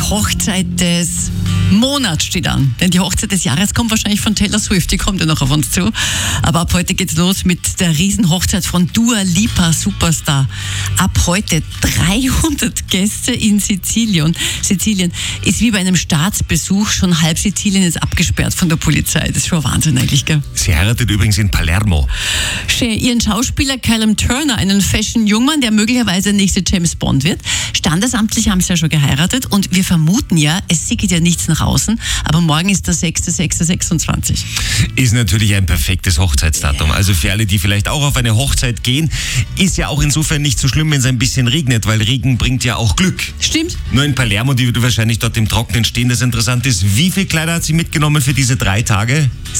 Hochzeit des Monats steht an. Denn die Hochzeit des Jahres kommt wahrscheinlich von Taylor Swift, die kommt ja noch auf uns zu. Aber ab heute geht's los mit der Riesenhochzeit von Dua Lipa, Superstar. Ab heute 300 Gäste in Sizilien. Sizilien ist wie bei einem Staatsbesuch, schon halb Sizilien ist abgesperrt von der Polizei. Das ist schon Wahnsinn eigentlich, gell? Sie heiratet übrigens in Palermo. Ihren Schauspieler Callum Turner, einen Fashion-Jungmann, der möglicherweise der nächste James Bond wird. Standesamtlich haben sie ja schon geheiratet und wir vermuten ja, es sickert ja nichts nach außen, aber morgen ist der 6.6.26. Ist natürlich ein perfektes Hochzeitsdatum. Also für alle, die vielleicht auch auf eine Hochzeit gehen, ist ja auch insofern nicht so schlimm, wenn es ein bisschen regnet, weil Regen bringt ja auch Glück. Stimmt. Nur in Palermo, die wird wahrscheinlich dort im Trockenen stehen. Das Interessante ist, wie viel Kleider hat sie mitgenommen für diese 3 Tage?